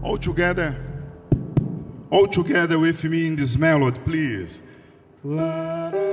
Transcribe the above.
All together with me in this melody, please. La, da,